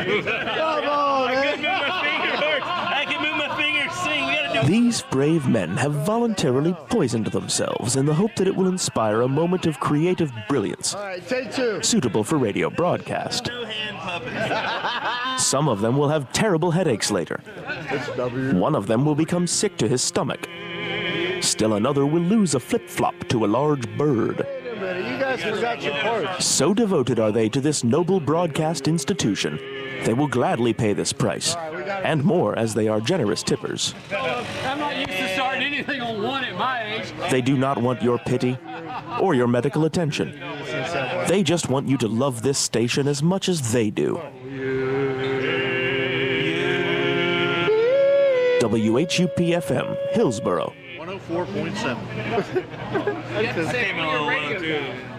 Come on, man. I can move my fingers, sing. We gotta do. These brave men have voluntarily poisoned themselves in the hope that it will inspire a moment of creative brilliance, All right, take two. suitable for radio broadcast. No hand puppets. Some of them will have terrible headaches later. One of them will become sick to his stomach. Still another will lose a flip-flop to a large bird. Wait a minute, you guys forgot your parts. So devoted are they to this noble broadcast institution, they will gladly pay this price, and more as they are generous tippers. I'm not used to starting anything on one at my age. They do not want your pity or your medical attention. They just want you to love this station as much as they do. WHUP-FM, Hillsboro. 104.7. I came in a little low, too.